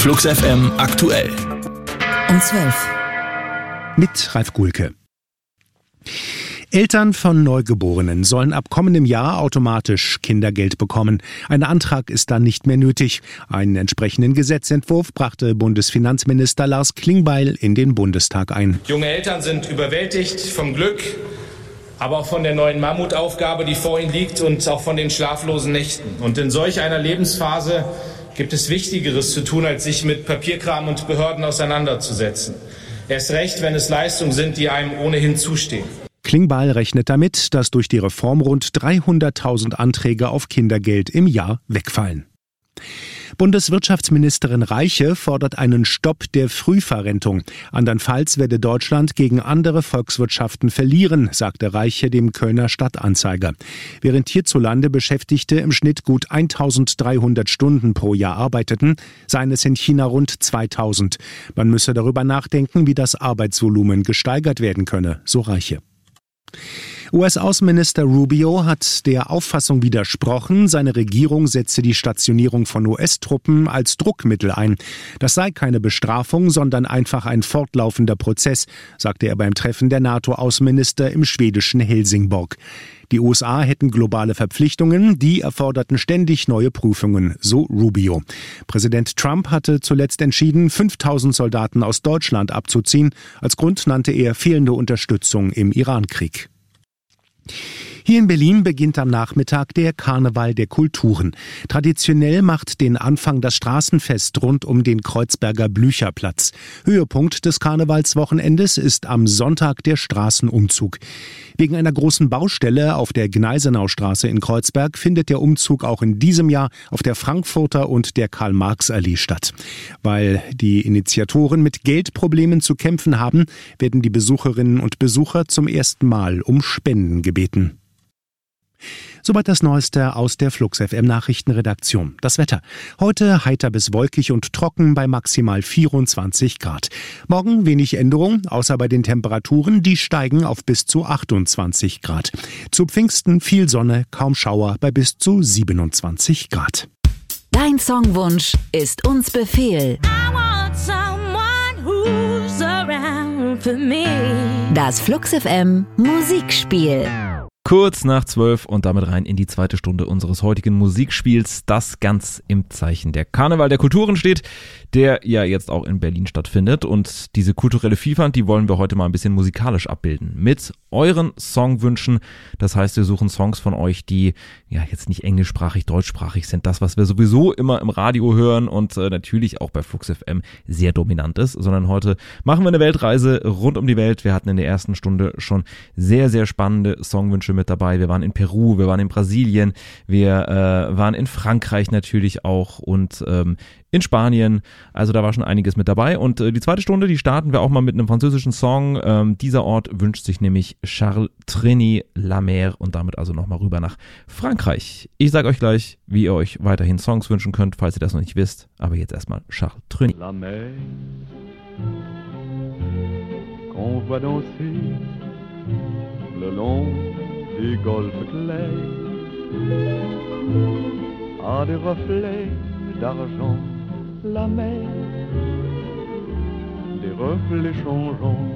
Flux FM aktuell. Um 12. Mit Ralf Gulke. Eltern von Neugeborenen sollen ab kommendem Jahr automatisch Kindergeld bekommen. Ein Antrag ist dann nicht mehr nötig. Einen entsprechenden Gesetzentwurf brachte Bundesfinanzminister Lars Klingbeil in den Bundestag ein. Junge Eltern sind überwältigt vom Glück, aber auch von der neuen Mammutaufgabe, die vor ihnen liegt, und auch von den schlaflosen Nächten. Und in solch einer Lebensphase gibt es Wichtigeres zu tun, als sich mit Papierkram und Behörden auseinanderzusetzen. Erst recht, wenn es Leistungen sind, die einem ohnehin zustehen. Klingbeil rechnet damit, dass durch die Reform rund 300.000 Anträge auf Kindergeld im Jahr wegfallen. Bundeswirtschaftsministerin Reiche fordert einen Stopp der Frühverrentung. Andernfalls werde Deutschland gegen andere Volkswirtschaften verlieren, sagte Reiche dem Kölner Stadtanzeiger. Während hierzulande Beschäftigte im Schnitt gut 1.300 Stunden pro Jahr arbeiteten, seien es in China rund 2.000. Man müsse darüber nachdenken, wie das Arbeitsvolumen gesteigert werden könne, so Reiche. US-Außenminister Rubio hat der Auffassung widersprochen, seine Regierung setze die Stationierung von US-Truppen als Druckmittel ein. Das sei keine Bestrafung, sondern einfach ein fortlaufender Prozess, sagte er beim Treffen der NATO-Außenminister im schwedischen Helsingborg. Die USA hätten globale Verpflichtungen, die erforderten ständig neue Prüfungen, so Rubio. Präsident Trump hatte zuletzt entschieden, 5.000 Soldaten aus Deutschland abzuziehen. Als Grund nannte er fehlende Unterstützung im Irankrieg. Hier in Berlin beginnt am Nachmittag der Karneval der Kulturen. Traditionell macht den Anfang das Straßenfest rund um den Kreuzberger Blücherplatz. Höhepunkt des Karnevalswochenendes ist am Sonntag der Straßenumzug. Wegen einer großen Baustelle auf der Gneisenaustraße in Kreuzberg findet der Umzug auch in diesem Jahr auf der Frankfurter und der Karl-Marx-Allee statt. Weil die Initiatoren mit Geldproblemen zu kämpfen haben, werden die Besucherinnen und Besucher zum ersten Mal um Spenden gebeten. Soweit das Neueste aus der Flux FM Nachrichtenredaktion. Das Wetter. Heute heiter bis wolkig und trocken bei maximal 24 Grad. Morgen wenig Änderung, außer bei den Temperaturen, die steigen auf bis zu 28 Grad. Zu Pfingsten viel Sonne, kaum Schauer bei bis zu 27 Grad. Dein Songwunsch ist uns Befehl. Das Flux FM Musikspiel. Kurz nach 12 und damit rein in die zweite Stunde unseres heutigen Musikspiels, das ganz im Zeichen der Karneval der Kulturen steht, der ja jetzt auch in Berlin stattfindet. Und diese kulturelle Vielfalt, die wollen wir heute mal ein bisschen musikalisch abbilden. Mit euren Songwünschen. Das heißt, wir suchen Songs von euch, die ja jetzt nicht englischsprachig, deutschsprachig sind. Das, was wir sowieso immer im Radio hören und natürlich auch bei Flux FM sehr dominant ist. Sondern heute machen wir eine Weltreise rund um die Welt. Wir hatten in der ersten Stunde schon sehr, sehr spannende Songwünsche mit dabei. Wir waren in Peru, wir waren in Brasilien, wir waren in Frankreich natürlich auch und in Spanien. Also da war schon einiges mit dabei. Und die zweite Stunde, die starten wir auch mal mit einem französischen Song. Dieser Ort wünscht sich nämlich Charles Trenet, La Mer, und damit also nochmal rüber nach Frankreich. Ich sage euch gleich, wie ihr euch weiterhin Songs wünschen könnt, falls ihr das noch nicht wisst. Aber jetzt erstmal Charles Trenet. La mer, qu'on voit danser le long des golfes clairs, a des reflets d'argent, la mer, des reflets changeants